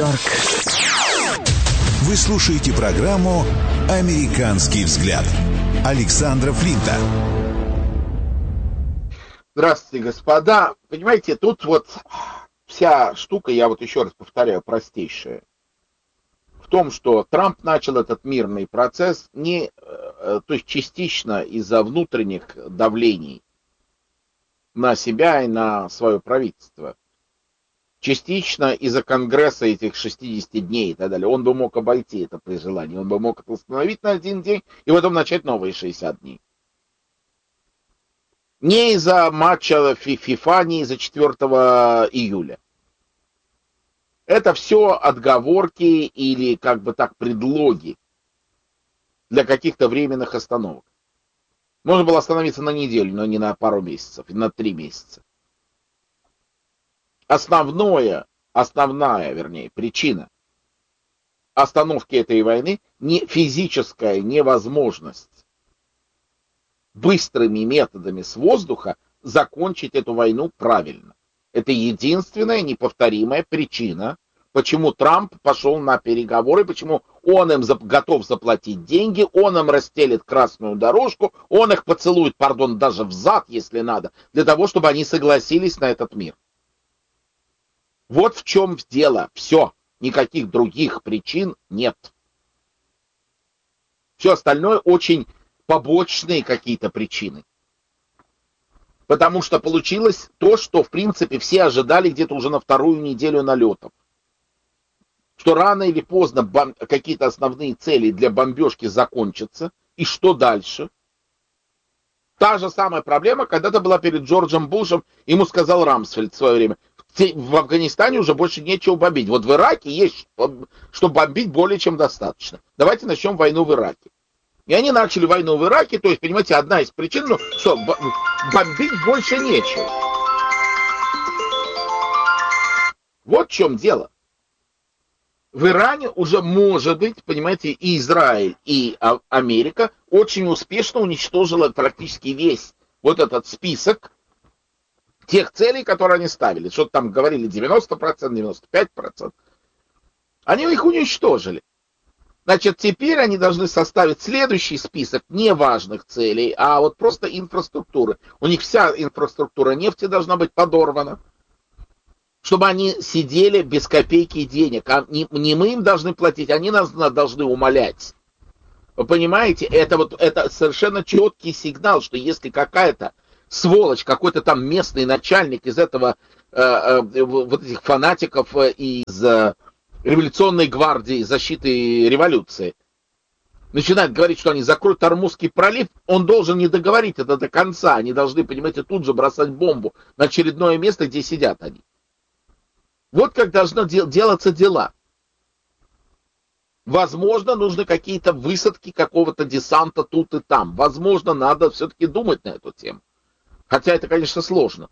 Нью-Йорк. Вы слушаете программу «Американский взгляд» Александра Флинта. Здравствуйте, господа. Понимаете, тут вот вся штука, я вот еще раз повторяю, простейшая. В том, что Трамп начал этот мирный процесс то есть частично из-за внутренних давлений на себя и на свое правительство. Частично из-за Конгресса этих 60 дней и так далее. Он бы мог обойти это при желании. Он бы мог это установить на один день и потом начать новые 60 дней. Не из-за матча ФИФА, не из-за 4 июля. Это все отговорки или как бы так предлоги для каких-то временных остановок. Можно было остановиться на неделю, но не на пару месяцев, на 3 месяца. Основная причина остановки этой войны не физическая невозможность быстрыми методами с воздуха закончить эту войну правильно. Это единственная неповторимая причина, почему Трамп пошел на переговоры, почему он им готов заплатить деньги, он им расстелит красную дорожку, он их поцелует, даже в зад, если надо, для того, чтобы они согласились на этот мир. Вот в чем дело. Все. Никаких других причин нет. Все остальное очень побочные какие-то причины. Потому что получилось то, что, в принципе, все ожидали где-то уже на 2-ю неделю налетов. Что рано или поздно какие-то основные цели для бомбежки закончатся. И что дальше? Та же самая проблема когда-то была перед Джорджем Бушем. Ему сказал Рамсфельд в свое время: в Афганистане уже больше нечего бомбить. Вот в Ираке есть что бомбить более чем достаточно. Давайте начнем войну в Ираке. И они начали войну в Ираке, то есть, понимаете, одна из причин, что бомбить больше нечего. Вот в чем дело. В Иране уже, может быть, понимаете, и Израиль, и Америка очень успешно уничтожила практически весь вот этот список тех целей, которые они ставили. Что-то там говорили 90%, 95%. Они их уничтожили. Значит, теперь они должны составить следующий список неважных целей, а вот просто инфраструктуры. У них вся инфраструктура нефти должна быть подорвана, чтобы они сидели без копейки денег. Не мы им должны платить, они нас должны умолять. Вы понимаете, это совершенно четкий сигнал, что если какая-то сволочь, какой-то там местный начальник из этого, вот этих фанатиков из революционной гвардии защиты революции, начинает говорить, что они закроют Ормузский пролив, он должен не договорить это до конца. Они должны, понимаете, тут же бросать бомбу на очередное место, где сидят они. Вот как должны делаться дела. Возможно, нужны какие-то высадки какого-то десанта тут и там. Возможно, надо все-таки думать на эту тему. Хотя это, конечно, сложно.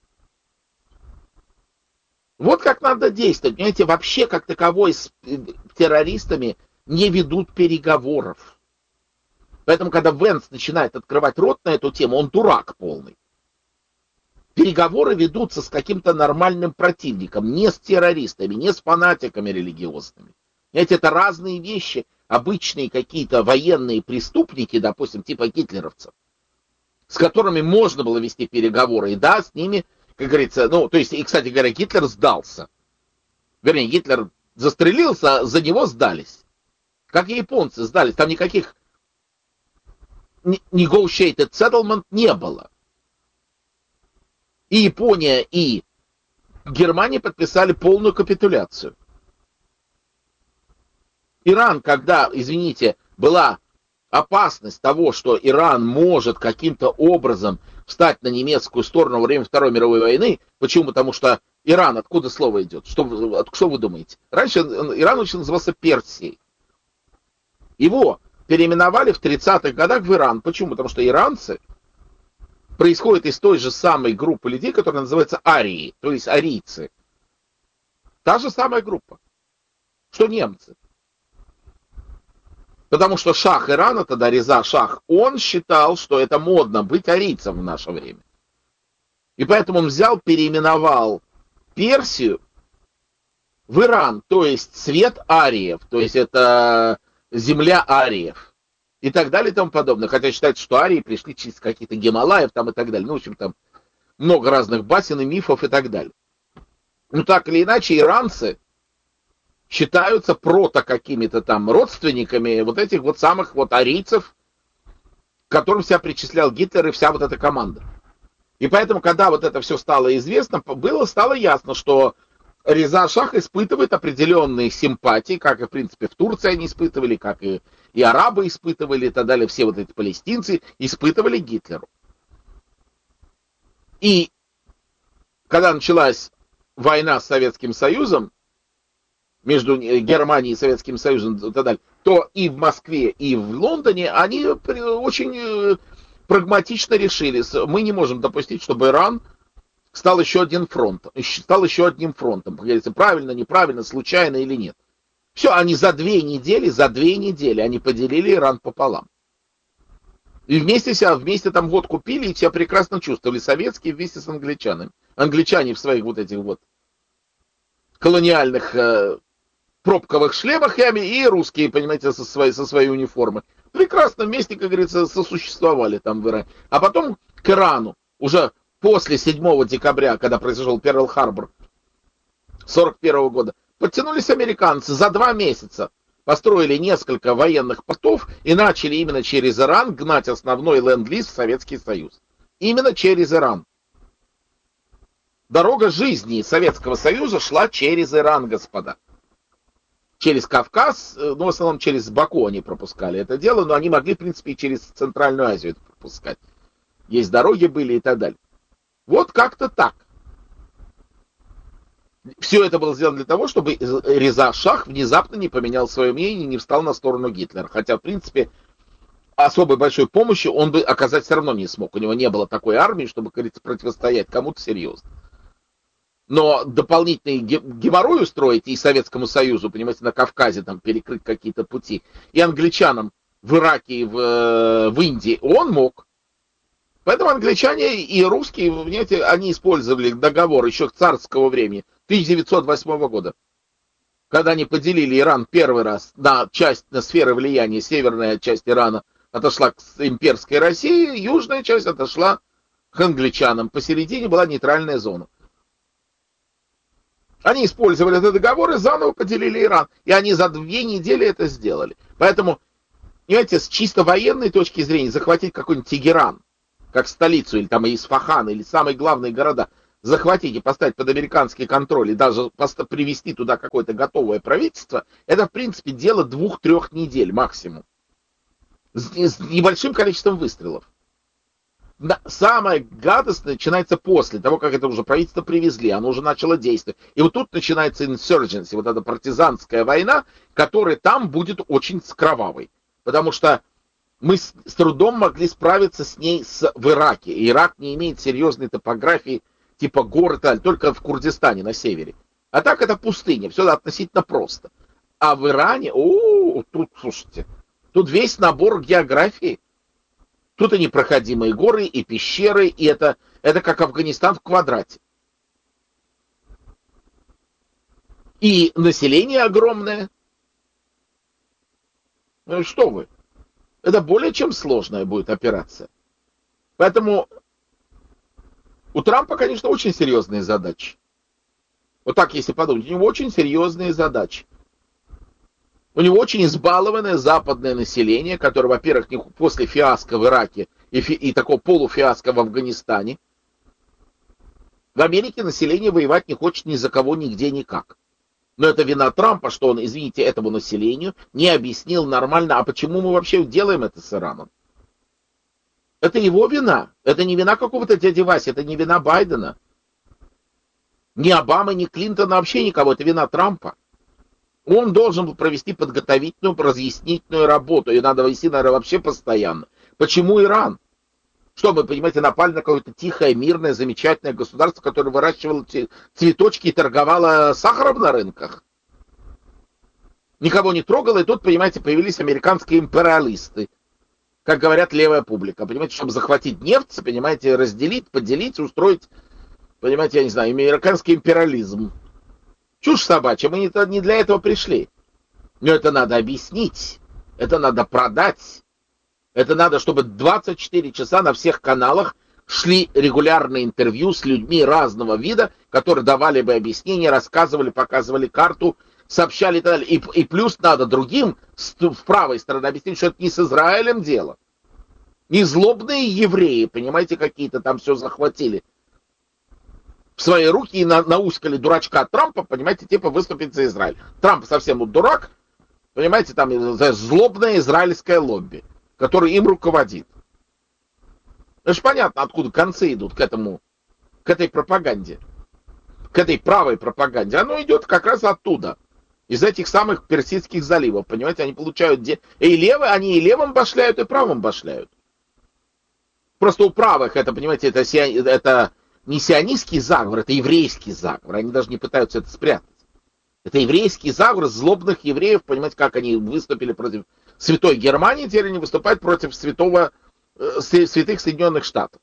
Вот как надо действовать. Понимаете, вообще, как таковой, с террористами не ведут переговоров. Поэтому, когда Венс начинает открывать рот на эту тему, он дурак полный. Переговоры ведутся с каким-то нормальным противником, не с террористами, не с фанатиками религиозными. Понимаете, это разные вещи. Обычные какие-то военные преступники, допустим, типа гитлеровцев, с которыми можно было вести переговоры. И да, с ними, как говорится, то есть, и, кстати говоря, Гитлер сдался. Вернее, Гитлер застрелился, за него сдались. Как и японцы сдались. Там никаких negotiated settlement не было. И Япония, и Германия подписали полную капитуляцию. Иран, когда, извините, была опасность того, что Иран может каким-то образом встать на немецкую сторону во время Второй мировой войны. Почему? Потому что Иран, откуда слово идет? Что вы думаете? Раньше Иран очень назывался Персией. Его переименовали в 30-х годах в Иран. Почему? Потому что иранцы происходят из той же самой группы людей, которая называется арии, то есть арийцы. Та же самая группа, что немцы. Потому что шах Ирана, тогда Реза Шах, он считал, что это модно быть арийцем в наше время. И поэтому он взял, переименовал Персию в Иран, то есть цвет ариев, то есть это земля ариев и так далее и тому подобное. Хотя считается, что арии пришли через какие-то Гималаев там и так далее. Ну, в общем, там много разных басен и мифов и так далее. Ну, так или иначе, иранцы считаются прото какими-то там родственниками вот этих вот самых вот арийцев, к которым себя причислял Гитлер и вся вот эта команда. И поэтому, когда вот это все стало известно, стало ясно, что Реза Шах испытывает определенные симпатии, как и, в принципе, в Турции они испытывали, как и арабы испытывали, и так далее, все вот эти палестинцы испытывали Гитлеру. И когда началась война с Советским Союзом, между Германией и Советским Союзом и так далее, то и в Москве, и в Лондоне они очень прагматично решили, мы не можем допустить, чтобы Иран стал еще одним фронтом. Как говорится, правильно, неправильно, случайно или нет. Все, они за две недели они поделили Иран пополам. И вместе там водку пили, и себя прекрасно чувствовали, советские вместе с англичанами. Англичане в своих вот этих вот колониальных пробковых шлемах и русские, понимаете, со своей униформой. Прекрасно вместе, как говорится, сосуществовали там в Иране. А потом к Ирану, уже после 7 декабря, когда произошел Перл-Харбор 1941 года, подтянулись американцы за 2 месяца. Построили несколько военных портов и начали именно через Иран гнать основной ленд-лиз в Советский Союз. Именно через Иран. Дорога жизни Советского Союза шла через Иран, господа. Через Кавказ, ну, в основном через Баку они пропускали это дело, но они могли, в принципе, и через Центральную Азию это пропускать. Есть дороги были и так далее. Вот как-то так. Все это было сделано для того, чтобы Реза Шах внезапно не поменял свое мнение и не встал на сторону Гитлера. Хотя, в принципе, особой большой помощи он бы оказать все равно не смог. У него не было такой армии, чтобы, как говорится, противостоять кому-то серьезно. Но дополнительный геморрой устроить и Советскому Союзу, понимаете, на Кавказе там перекрыть какие-то пути, и англичанам в Ираке и в Индии он мог. Поэтому англичане и русские, понимаете, они использовали договор еще царского времени, 1908 года, когда они поделили Иран первый раз на сферы влияния. Северная часть Ирана отошла к имперской России, южная часть отошла к англичанам. Посередине была нейтральная зона. Они использовали этот договор и заново поделили Иран. И они за 2 недели это сделали. Поэтому, понимаете, с чисто военной точки зрения захватить какой-нибудь Тегеран, как столицу, или там Исфахан, или самые главные города, захватить и поставить под американский контроль, и даже привести туда какое-то готовое правительство, это, в принципе, дело 2-3 недель максимум. С небольшим количеством выстрелов. Самое гадостное начинается после того, как это уже правительство привезли, оно уже начало действовать. И вот тут начинается insurgency, вот эта партизанская война, которая там будет очень кровавой. Потому что мы с трудом могли справиться с ней в Ираке. Ирак не имеет серьезной топографии, типа гор и так далее, только в Курдистане на севере. А так это пустыня, все относительно просто. А в Иране, тут, слушайте, тут весь набор географии. Тут и непроходимые горы, и пещеры, и это как Афганистан в квадрате. И население огромное. Ну что вы? Это более чем сложная будет операция. Поэтому у Трампа, конечно, очень серьезные задачи. Вот так, если подумать, у него очень серьезные задачи. У него очень избалованное западное население, которое, во-первых, после фиаско в Ираке и такого полуфиаско в Афганистане, в Америке население воевать не хочет ни за кого, нигде, никак. Но это вина Трампа, что он, извините, этому населению не объяснил нормально, а почему мы вообще делаем это с Ираном. Это его вина. Это не вина какого-то дяди Васи, это не вина Байдена. Ни Обамы, ни Клинтона, вообще никого. Это вина Трампа. Он должен был провести подготовительную, разъяснительную работу. Ее надо вести, наверное, вообще постоянно. Почему Иран? Что, вы, понимаете, напали на какое-то тихое, мирное, замечательное государство, которое выращивало цветочки и торговало сахаром на рынках? Никого не трогало, и тут, понимаете, появились американские империалисты. Как говорят, левая публика. Понимаете, чтобы захватить нефть, понимаете, разделить, поделить, устроить, понимаете, я не знаю, американский империализм. Чушь собачья, мы не для этого пришли. Но это надо объяснить, это надо продать, это надо, чтобы 24 часа на всех каналах шли регулярные интервью с людьми разного вида, которые давали бы объяснения, рассказывали, показывали карту, сообщали и так далее. И плюс надо другим с правой стороны объяснить, что это не с Израилем дело. Не злобные евреи, понимаете, какие-то там все захватили в свои руки и науськали дурачка Трампа, понимаете, типа выступить за Израиль. Трамп совсем дурак, понимаете, там злобное израильское лобби, которое им руководит. Это же понятно, откуда концы идут к этой пропаганде, к этой правой пропаганде. Оно идет как раз оттуда, из этих самых Персидских заливов, понимаете, они получают... они и левым башляют, и правым башляют. Просто у правых это, понимаете, это не сионистский заговор, это еврейский заговор. Они даже не пытаются это спрятать. Это еврейский заговор злобных евреев, понимаете, как они выступили против Святой Германии, теперь они выступают против святых Соединенных Штатов.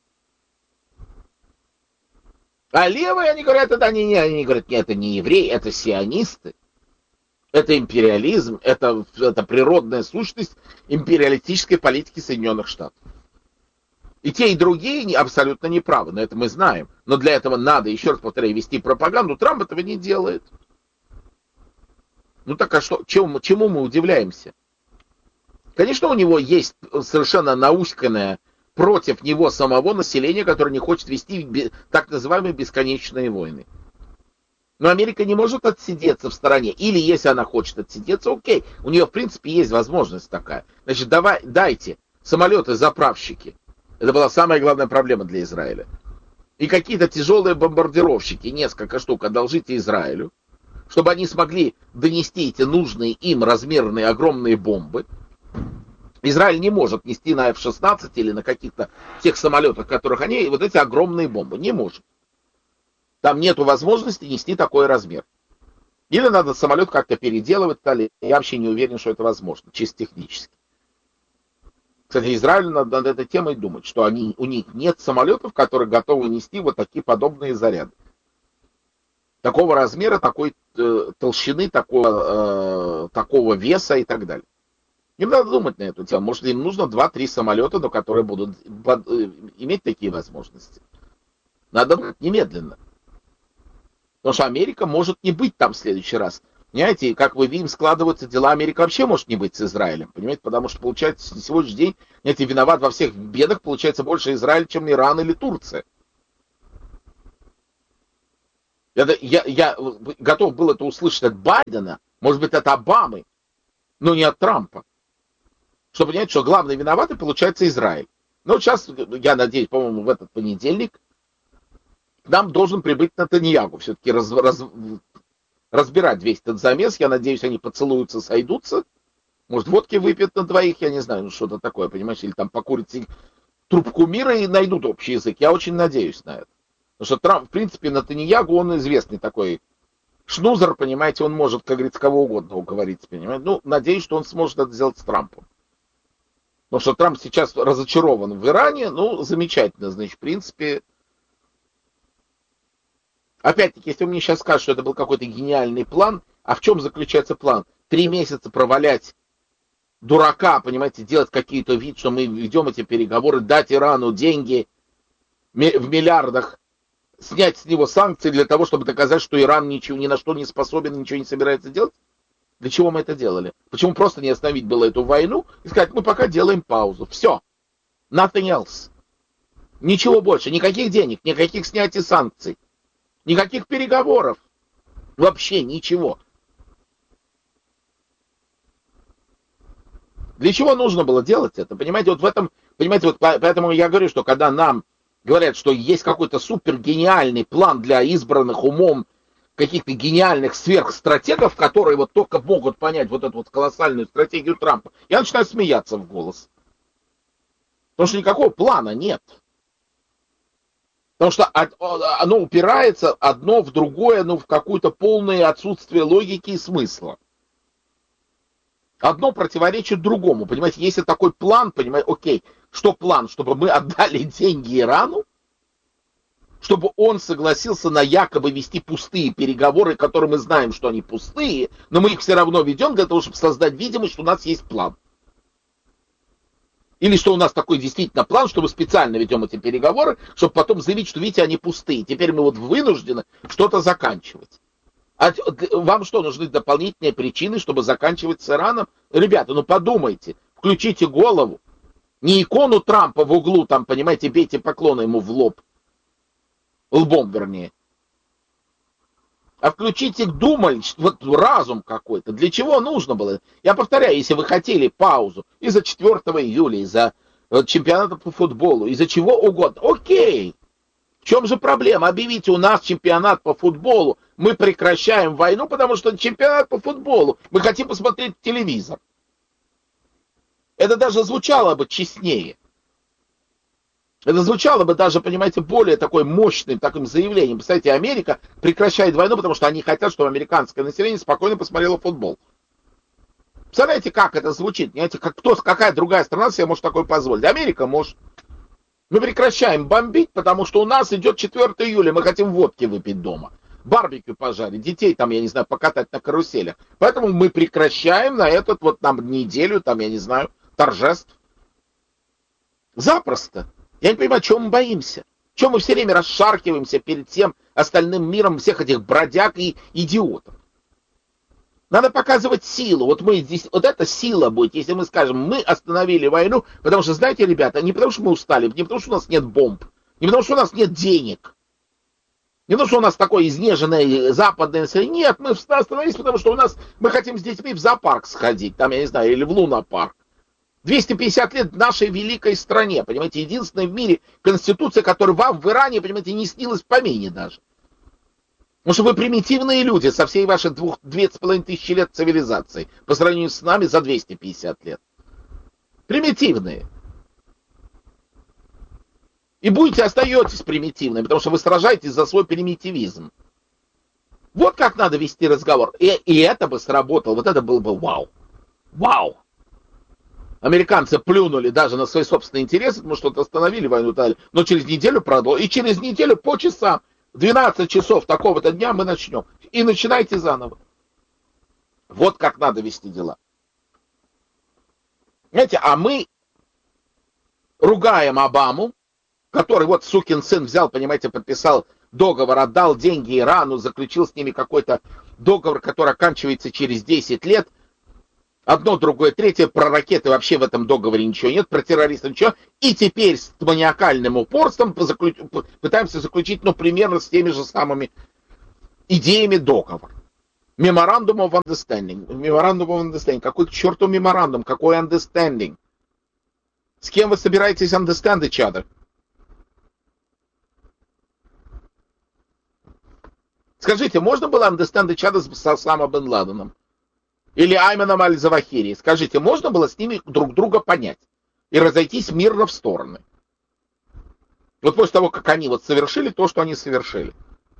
А левые, они говорят, они говорят, нет, это не евреи, это сионисты. Это империализм, это природная сущность империалистической политики Соединенных Штатов. И те, и другие абсолютно неправы, но это мы знаем. Но для этого надо, еще раз повторяю, вести пропаганду. Трамп этого не делает. Ну так а что, чему мы удивляемся? Конечно, у него есть совершенно науськанное против него самого население, которое не хочет вести так называемые бесконечные войны. Но Америка не может отсидеться в стороне. Или если она хочет отсидеться, окей. У нее, в принципе, есть возможность такая. Значит, дайте самолеты-заправщики. Это была самая главная проблема для Израиля. И какие-то тяжелые бомбардировщики, несколько штук, одолжите Израилю, чтобы они смогли донести эти нужные им размерные огромные бомбы. Израиль не может нести на F-16 или на каких-то тех самолетах, которых они, вот эти огромные бомбы. Не может. Там нету возможности нести такой размер. Или надо самолет как-то переделывать. Я вообще не уверен, что это возможно, чисто технически. Кстати, Израилю надо над этой темой думать, что у них нет самолетов, которые готовы нести вот такие подобные заряды. Такого размера, такой толщины, такого веса и так далее. Им надо думать на эту тему. Может, им нужно 2-3 самолета, но которые будут иметь такие возможности. Надо думать немедленно. Потому что Америка может не быть там в следующий раз. Понимаете, как мы видим, складываются дела, Америка вообще может не быть с Израилем. Понимаете, потому что, получается, на сегодняшний день, понимаете, виноват во всех бедах, получается, больше Израиль, чем Иран или Турция. Я готов был это услышать от Байдена, может быть, от Обамы, но не от Трампа. Чтобы понять, что главный виноватый, получается, Израиль. Но вот сейчас, я надеюсь, по-моему, в этот понедельник к нам должен прибыть Нетаньяху. Все-таки разбирать весь этот замес. Я надеюсь, они поцелуются, сойдутся. Может, водки выпьют на двоих, я не знаю, ну что-то такое, понимаешь, или там покурят трубку мира и найдут общий язык. Я очень надеюсь на это. Потому что Трамп, в принципе, Нетаньяху, он известный такой шнузер, понимаете, он может, как говорится, кого угодно уговорить, понимаете. Ну, надеюсь, что он сможет это сделать с Трампом. Потому что Трамп сейчас разочарован в Иране, ну, замечательно, значит, в принципе. Опять-таки, если вы мне сейчас скажете, что это был какой-то гениальный план, а в чем заключается план? 3 месяца провалять дурака, понимаете, делать какие-то вид, что мы ведем эти переговоры, дать Ирану деньги в миллиардах, снять с него санкции для того, чтобы доказать, что Иран ни на что не способен, ничего не собирается делать? Для чего мы это делали? Почему просто не остановить было эту войну и сказать, мы пока делаем паузу. Все. Nothing else. Ничего больше. Никаких денег, никаких снятий санкций. Никаких переговоров. Вообще ничего. Для чего нужно было делать это? Понимаете, вот в этом, понимаете, вот поэтому я говорю, что когда нам говорят, что есть какой-то супергениальный план для избранных умом каких-то гениальных сверхстратегов, которые вот только могут понять вот эту вот колоссальную стратегию Трампа, я начинаю смеяться в голос. Потому что никакого плана нет. Потому что оно упирается одно в другое, ну, в какое-то полное отсутствие логики и смысла. Одно противоречит другому. Понимаете, если такой план, понимаете, окей, что план, чтобы мы отдали деньги Ирану? чтобы он согласился на якобы вести пустые переговоры, которые мы знаем, что они пустые, но мы их все равно ведем для того, чтобы создать видимость, что у нас есть план. Или что у нас такой действительно план, что мы специально ведем эти переговоры, чтобы потом заявить, что, видите, они пустые. Теперь мы вот вынуждены что-то заканчивать. А вам что, нужны дополнительные причины, чтобы заканчивать с Ираном? Ребята, ну подумайте, включите голову. Не икону Трампа в углу, там, понимаете, бейте поклоны ему в лоб. Лбом, вернее. А включите, думали, вот разум какой-то. Для чего нужно было? Я повторяю, если вы хотели паузу из-за 4 июля, из-за чемпионата по футболу, из-за чего угодно, окей. В чем же проблема? Объявите, у нас чемпионат по футболу, мы прекращаем войну, потому что чемпионат по футболу, мы хотим посмотреть телевизор. Это даже звучало бы честнее. Это звучало бы даже, понимаете, более такой мощным таким заявлением. Представляете, Америка прекращает войну, потому что они хотят, чтобы американское население спокойно посмотрело футбол. Представляете, как это звучит? Понимаете, какая другая страна себе может такое позволить? Америка может. Мы прекращаем бомбить, потому что у нас идет 4 июля, мы хотим водки выпить дома. Барбекю пожарить, детей там, я не знаю, покатать на каруселях. Поэтому мы прекращаем на этот вот там неделю, там, я не знаю, торжеств. Запросто. Я не понимаю, чего мы боимся. Чего мы все время расшаркиваемся перед всем остальным миром, всех этих бродяг и идиотов. Надо показывать силу. Вот мы здесь, вот эта сила будет, если мы скажем, мы остановили войну, потому что, знаете, ребята, не потому что мы устали, не потому что у нас нет бомб, не потому что у нас нет денег, не потому что у нас такое изнеженное западное население. Нет, мы остановились, потому что мы хотим с детьми в зоопарк сходить, там, я не знаю, или в лунопарк. 250 лет нашей великой стране, понимаете, единственная в мире конституция, которая вам в Иране, понимаете, не снилась в помине даже. Потому что вы примитивные люди со всей вашей 2500 лет цивилизации по сравнению с нами за 250 лет. Примитивные. И остаетесь примитивными, потому что вы сражаетесь за свой примитивизм. Вот как надо вести разговор. И это бы сработало, вот это было бы вау. Вау. Американцы плюнули даже на свои собственные интересы, потому что остановили войну, но через неделю продолжили. И через неделю по часам, 12 часов такого-то дня мы начнем. И начинайте заново. Вот как надо вести дела. Знаете, а мы ругаем Обаму, который вот сукин сын взял, понимаете, подписал договор, отдал деньги Ирану, заключил с ними какой-то договор, который оканчивается через 10 лет. Одно, другое, третье, про ракеты вообще в этом договоре ничего нет, про террористов ничего. И теперь с маниакальным упорством пытаемся заключить, ну, примерно с теми же самыми идеями договор. Memorandum of Understanding. Memorandum of Understanding. Какой к черту меморандум? Какой understanding? С кем вы собираетесь understand each other? Скажите, можно было understand each other с Осама бен Ладеном? Или Айменом Аль-Завахири. Скажите, можно было с ними друг друга понять и разойтись мирно в стороны? Вот после того, как они вот совершили то, что они совершили.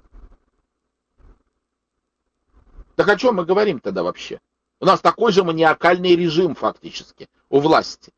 Так о чем мы говорим тогда вообще? У нас такой же маниакальный режим фактически у власти.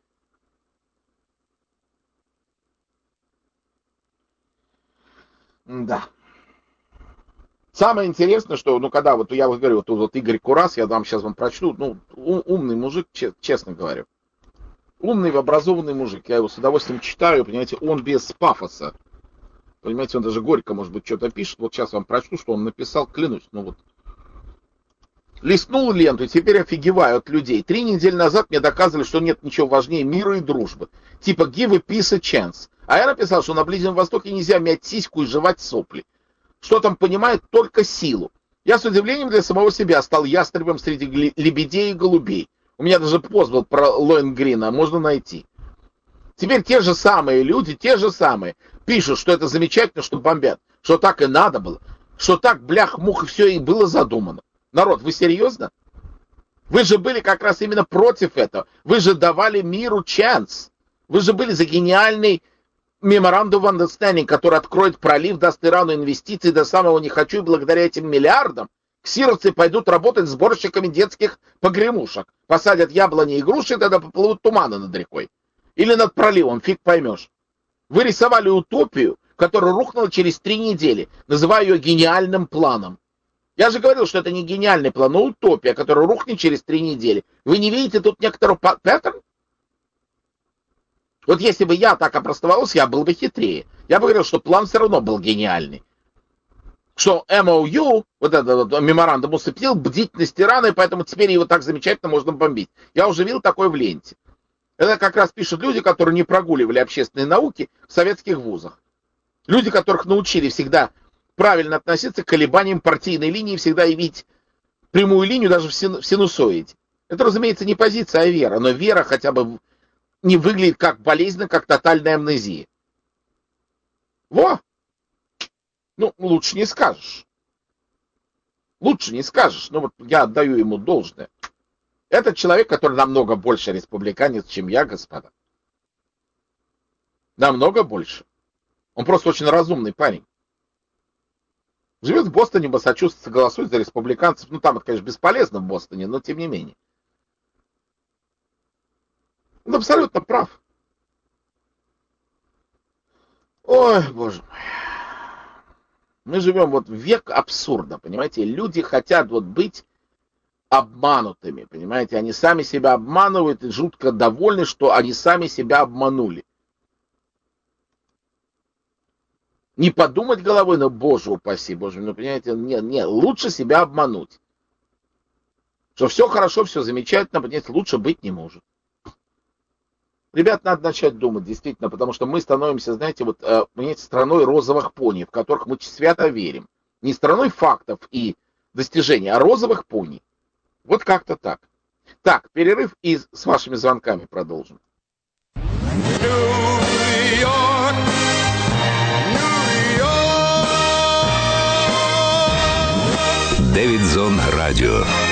Да. Самое интересное, что, ну, когда вот я вот говорю, вот Игорь Курас, я сейчас вам прочту, ну, умный мужик, честно говорю. Умный, образованный мужик. Я его с удовольствием читаю, понимаете, он без пафоса. Понимаете, он даже горько, может быть, что-то пишет. Вот сейчас вам прочту, что он написал, клянусь. Ну вот. Листнул ленту, теперь офигеваю от людей. 3 недели назад мне доказывали, что нет ничего важнее мира и дружбы. Типа give a peace a chance. А я написал, что на Ближнем Востоке нельзя мять сиську и жевать сопли. Что там понимает только силу. Я с удивлением для самого себя стал ястребом среди лебедей и голубей. У меня даже пост был про Лоенгрина, можно найти. Теперь те же самые люди, пишут, что это замечательно, что бомбят. Что так и надо было. Что так, блях-мух, все и было задумано. Народ, вы серьезно? Вы же были как раз именно против этого. Вы же давали миру шанс. Вы же были за гениальный Memorandum of Understanding, который откроет пролив, даст Ирану инвестиции до самого не хочу, и благодаря этим миллиардам ксировцы пойдут работать сборщиками детских погремушек. Посадят яблони и груши, и тогда поплывут туманы над рекой. Или над проливом, фиг поймешь. Вы рисовали утопию, которая рухнула через 3 недели. Называю ее гениальным планом. Я же говорил, что это не гениальный план, но утопия, которая рухнет через 3 недели. Вы не видите тут некоторого паттерна? Вот если бы я так опростовался, я был бы хитрее. Я бы говорил, что план все равно был гениальный. Что MOU, вот этот вот меморандум, усыпил бдительность Ирана, и поэтому теперь его так замечательно можно бомбить. Я уже видел такое в ленте. Это как раз пишут люди, которые не прогуливали общественные науки в советских вузах. Люди, которых научили всегда правильно относиться к колебаниям партийной линии, всегда явить прямую линию даже в синусоиде. Это, разумеется, не позиция, а вера, но вера хотя бы не выглядит как болезненно, как тотальная амнезия. Во! Ну, лучше не скажешь. Лучше не скажешь. Ну, вот я отдаю ему должное. Это человек, который намного больше республиканец, чем я, господа. Намного больше. Он просто очень разумный парень. Живет в Бостоне, Массачусетсе, голосует за республиканцев. Ну, там это, конечно, бесполезно в Бостоне, но тем не менее. Он абсолютно прав. Ой, боже мой. Мы живем вот в век абсурда, понимаете? Люди хотят вот быть обманутыми, понимаете? Они сами себя обманывают и жутко довольны, что они сами себя обманули. Не подумать головой, но, боже упаси, боже, ну, понимаете, нет, лучше себя обмануть. Что все хорошо, все замечательно, понимаете, лучше быть не может. Ребят, надо начать думать, действительно, потому что мы становимся, знаете, вот, понимаете, страной розовых пони, в которых мы свято верим. Не страной фактов и достижений, а розовых пони. Вот как-то так. Так, перерыв и с вашими звонками продолжим. Дэвид Зон Радио.